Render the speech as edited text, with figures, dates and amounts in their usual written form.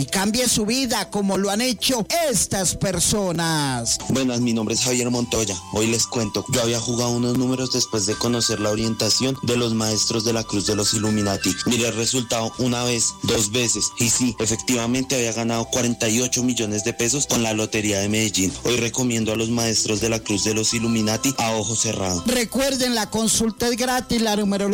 y cambie su vida como lo han hecho estas personas. Buenas, mi nombre es Javier Montoya. Hoy les cuento, yo había jugado unos números después de conocer la orientación de los maestros de la Cruz de los Illuminati. Miré el resultado una vez, 2 veces, y sí, efectivamente había ganado 48 millones de pesos con la Lotería de Medellín. Hoy recomiendo a los maestros de la Cruz de los Illuminati a ojo cerrado. Recuerden, la consulta es gratis, la numerología